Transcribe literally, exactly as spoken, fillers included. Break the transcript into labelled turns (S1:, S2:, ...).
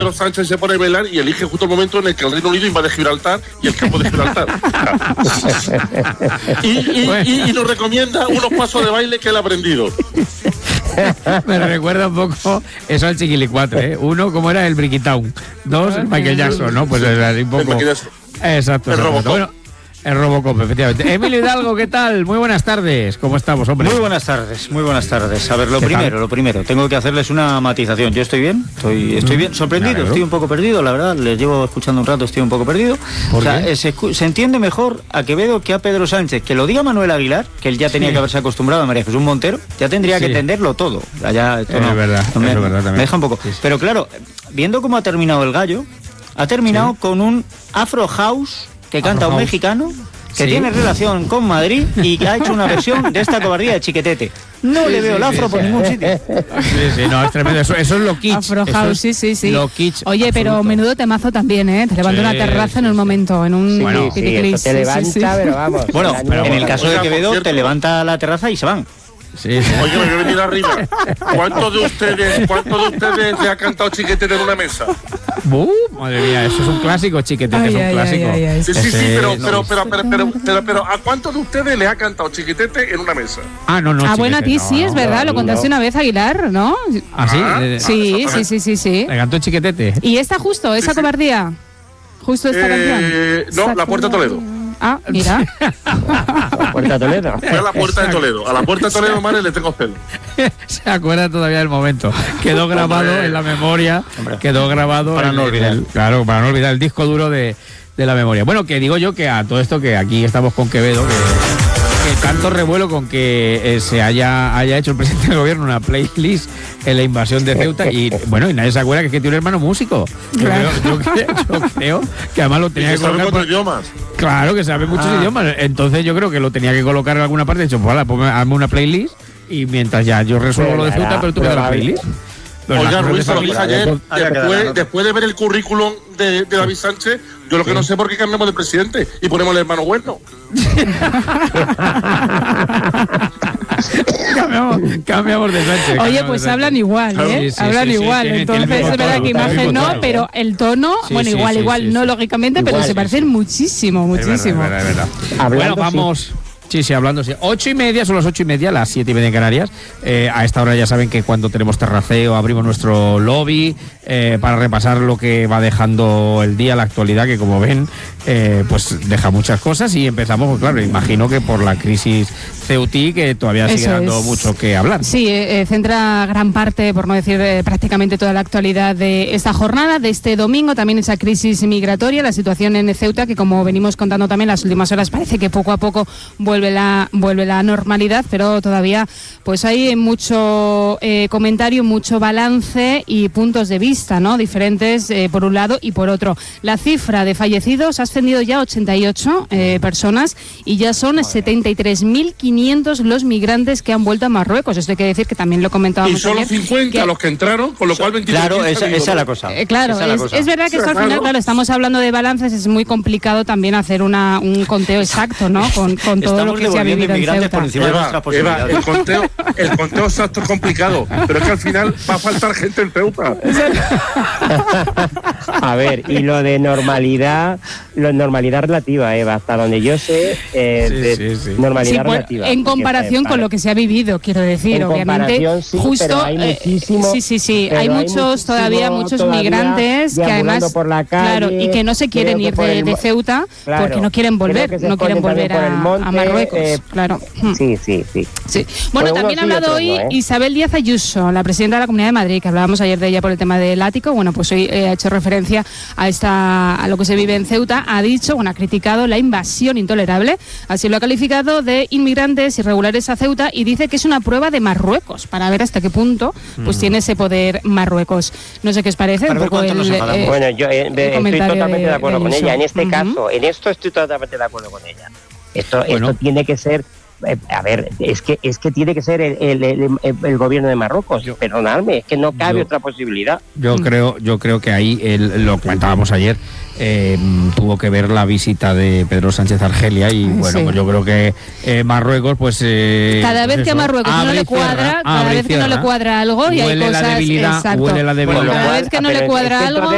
S1: Pedro Sánchez se pone a bailar y elige justo el momento en el que el Reino Unido invade Gibraltar y el campo de Gibraltar. y, y, y, y nos recomienda unos pasos de baile que él ha aprendido.
S2: Me recuerda un poco eso al Chiquilicuatre, ¿eh? Uno, como era el Brickitown. Dos, Michael Jackson, ¿no? Pues es así un poco. Exacto.
S1: El Robocop.
S2: Bueno, el Robocop, efectivamente. Emilio Hidalgo, ¿qué tal? Muy buenas tardes. ¿Cómo estamos, hombre?
S3: Muy buenas tardes, muy buenas tardes. A ver, lo primero, tal? lo primero, tengo que hacerles una matización. Yo estoy bien, estoy, estoy bien, sorprendido, estoy un poco perdido, la verdad. Les llevo escuchando un rato, estoy un poco perdido. O sea, eh, se, se entiende mejor a Quevedo que a Pedro Sánchez. Que lo diga Manuel Aguilar, que él ya tenía sí. que haberse acostumbrado a María Jesús Montero, ya tendría sí. que entenderlo todo. Ya, esto
S2: es
S3: no,
S2: verdad,
S3: no me,
S2: es verdad también.
S3: Me deja un poco. Sí, sí. Pero claro, viendo cómo ha terminado el gallo, ha terminado sí. con un Afro House que Afro canta House. un mexicano que sí. tiene relación con Madrid y que ha hecho una versión de esta cobardía de Chiquetete. No sí, le veo sí, el afro sí, por sí. ningún sitio.
S2: Sí, sí, no, es tremendo. Eso, eso es lo kitsch.
S4: Afro House, sí, sí, sí.
S2: Lo kitsch.
S4: Oye, absoluto. Pero menudo temazo también, ¿eh? Te levanta sí, una terraza sí, en un momento, en un...
S5: Sí, bueno, sí, eso te levanta, sí, sí. pero vamos.
S3: Bueno, pero en el caso
S1: Oiga,
S3: de Quevedo,
S1: cierto,
S3: te levanta la terraza y se van.
S2: Sí, sí.
S1: Oye, me voy a venir arriba. ¿Cuántos de ustedes, cuántos de ustedes le ha cantado Chiquetete en una mesa?
S2: Uh, madre mía, eso es un clásico, Chiquetete, ay, es un
S4: ay,
S2: clásico.
S4: Ay, ay, ay.
S1: Sí, sí, sí, pero, pero, pero, pero, pero, pero, pero, ¿a cuántos de ustedes le ha cantado Chiquetete en una mesa?
S2: Ah, no, no.
S4: Ah, bueno, a ti
S2: no,
S4: sí,
S2: no,
S4: es verdad,
S2: no,
S4: lo contaste
S2: no.
S4: una vez, Aguilar, ¿no?
S2: ¿Ah, sí?
S1: Ah,
S4: sí, sí, sí, sí, sí.
S2: Le cantó Chiquetete.
S4: ¿Y esta justo, esa sí, cobardía? Justo esta
S1: eh,
S4: canción.
S1: No, La Puerta de Toledo.
S4: Ah, mira.
S5: La Puerta de Toledo.
S1: Fue a La Puerta de Toledo. A La Puerta de Toledo, madre, le tengo pelo.
S2: Se acuerda todavía del momento. Quedó grabado Hombre. en la memoria. Hombre. Quedó grabado.
S3: Para
S2: en,
S3: no olvidar.
S2: El, claro, para no olvidar el disco duro de, de la memoria. Bueno, que digo yo que a todo esto que aquí estamos con Quevedo, que, que tanto revuelo con que eh, se haya, haya hecho el presidente del gobierno una playlist en la invasión de Ceuta y bueno, y nadie se acuerda que es que tiene un hermano músico. Yo, claro. creo, yo, creo, yo creo que además lo tenía
S1: que,
S2: que colocar.
S1: ¿Sabe cuatro idiomas?
S2: Claro, que sabe muchos ah. idiomas. Entonces yo creo que lo tenía que colocar en alguna parte. De hecho, pues vale, ponme, hazme una playlist y mientras ya yo resuelvo pero lo de Ceuta, pero tú me das la playlist.
S1: Pero Oiga, Ruiz, lo dije ayer, después, después de ver el currículum de, de David Sánchez, yo lo que sí. no sé por qué cambiamos de presidente y ponemos el hermano bueno.
S2: cambiamos, cambiamos de Sánchez.
S4: Oye, pues hablan igual, ¿eh?
S2: Sí, sí,
S4: hablan
S2: sí,
S4: igual.
S2: Sí,
S4: Entonces,
S2: tiene, tiene
S4: es verdad que imagen no, pero el tono, sí, bueno,
S2: sí,
S4: igual,
S2: sí,
S4: igual,
S2: sí,
S4: no
S2: sí.
S4: lógicamente,
S2: Igual,
S4: pero
S2: sí,
S4: se parecen
S2: sí.
S4: muchísimo, muchísimo.
S2: Es verdad, es verdad, es verdad.
S5: Hablando,
S2: bueno, vamos.
S5: Sí.
S2: Sí, sí, hablando, sí. Ocho y media, son las ocho y media, las siete y media en Canarias. Eh, a esta hora ya saben que cuando tenemos terraceo abrimos nuestro lobby eh, para repasar lo que va dejando el día, la actualidad, que como ven, eh, pues deja muchas cosas y empezamos, pues claro, imagino que por la crisis ceutí, que todavía sigue
S4: Eso
S2: dando
S4: es.
S2: mucho que hablar.
S4: Sí, eh, centra gran parte, por no decir eh, prácticamente toda la actualidad de esta jornada, de este domingo, también esa crisis migratoria, la situación en Ceuta, que como venimos contando también las últimas horas, parece que poco a poco vuelve Vuelve la, vuelve la normalidad, pero todavía pues hay mucho eh, comentario, mucho balance y puntos de vista, ¿no? Diferentes eh, por un lado y por otro. La cifra de fallecidos ha ascendido ya a ochenta y ocho eh, personas y ya son setenta y tres mil quinientos los migrantes que han vuelto a Marruecos. Esto hay que decir que también lo comentábamos.
S1: Y solo ayer, cincuenta que, los que entraron, con lo cual veintitrés.
S3: Claro, esa, esa es la cosa.
S4: Eh, claro,
S3: es,
S4: la
S3: cosa.
S4: es verdad que esto al final, claro, estamos hablando de balances, es muy complicado también hacer una, un conteo exacto, ¿no? Con, con todo lo que se ha vivido en Ceuta.
S3: Por encima
S1: Eva,
S3: de nuestras posibilidades.
S1: Eva, el conteo, el conteo exacto es complicado, pero es que al final va a faltar gente en Ceuta.
S5: A ver, y lo de normalidad, lo de normalidad relativa, Eva, hasta donde yo sé, eh,
S2: sí,
S5: de
S2: sí, sí.
S5: normalidad
S4: sí, por,
S5: relativa.
S4: en comparación con lo que se ha vivido, quiero decir,
S5: en
S4: obviamente,
S5: sí,
S4: justo,
S5: pero hay muchísimo,
S4: eh, sí, sí, sí, hay,
S5: hay
S4: muchos todavía muchos todavía migrantes que además,
S5: por la calle,
S4: claro, y que no se quieren ir de,
S5: el,
S4: de Ceuta
S5: claro,
S4: porque no quieren volver, no quieren volver a, monte, a Marruecos, eh, claro.
S5: Sí, sí, sí.
S4: sí. Bueno, también ha hablado hoy no, ¿eh? Isabel Díaz Ayuso, la presidenta de la Comunidad de Madrid, que hablábamos ayer de ella por el tema del ático. Bueno, pues hoy eh, ha hecho referencia a esta a lo que se vive en Ceuta. Ha dicho, bueno, ha criticado la invasión intolerable, así lo ha calificado, de inmigrantes irregulares a Ceuta, y dice que es una prueba de Marruecos para ver hasta qué punto pues mm. tiene ese poder Marruecos. No sé qué os parece.
S3: Para
S4: un poco el,
S5: eh, bueno, yo eh, estoy totalmente de, de acuerdo de con ella. En este uh-huh. caso, en esto estoy totalmente de acuerdo con ella. Esto, bueno. esto tiene que ser, eh, a ver, es que es que tiene que ser el, el, el, el, el gobierno de Marruecos. Yo, perdonadme, es que no cabe yo, otra posibilidad.
S2: Yo mm. creo, yo creo que ahí el, lo comentábamos ayer. Eh, tuvo que ver la visita de Pedro Sánchez a Argelia y bueno, sí. pues yo creo que eh, Marruecos pues eh,
S4: cada vez
S2: pues
S4: que a Marruecos no le cuadra, cada vez que no le cuadra algo y hay cosas,
S2: la debilidad,
S4: exacto.
S2: Huele la debilidad.
S4: Bueno, cada vez que no le cuadra algo